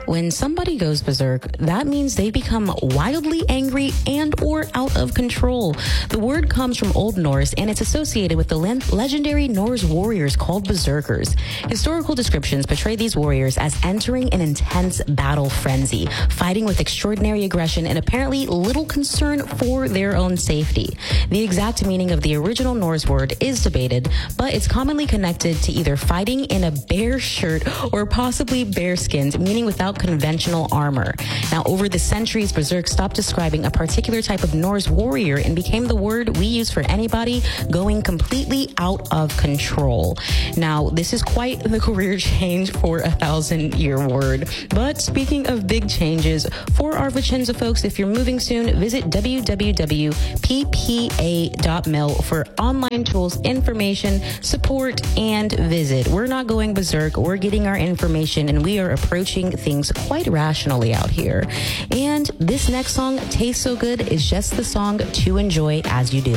When somebody goes berserk, that means they become wildly angry and or out of control. The word comes from Old Norse, and it's associated with the legendary Norse warriors called berserkers. Historical descriptions portray these warriors as entering an intense battle frenzy, fighting with extraordinary aggression and apparently little concern for their own safety. The exact meaning of the original Norse word is debated, but it's commonly connected to either fighting in a bear shirt or possibly bear-skinned, meaning without conventional armor. Now, over the centuries, berserk stopped describing a particular type of Norse warrior and became the word we use for anybody going completely out of control. Now, this is quite the career change for a 1,000-year word. But speaking of big changes, for our Vicenza folks, if you're moving soon, visit www.ppa.mil for online tools, information, support, and visit. We're not going berserk. We're getting our information, and we are approaching things quite rationally out here. And this next song, Tastes So Good, is just the song to enjoy as you do.